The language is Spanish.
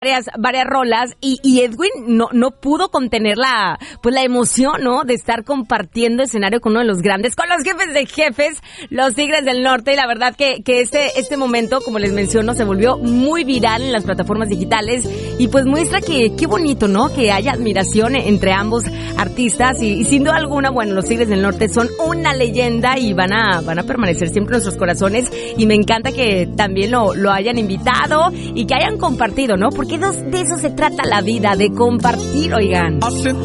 varias rolas y Edwin no pudo contener la emoción, ¿no? De estar compartiendo escenario con uno de los grandes, con los jefes de jefes, los Tigres del Norte, y la verdad que este momento, como les menciono, se volvió muy viral en las plataformas digitales y pues muestra que qué bonito, ¿no? Que haya admiración entre ambos artistas y sin duda alguna, bueno, los Tigres del Norte son una leyenda y van a permanecer siempre en nuestros corazones, y me encanta que también lo hayan invitado y que hayan compartido, ¿no? Porque de eso se trata la vida, de compartir, oigan.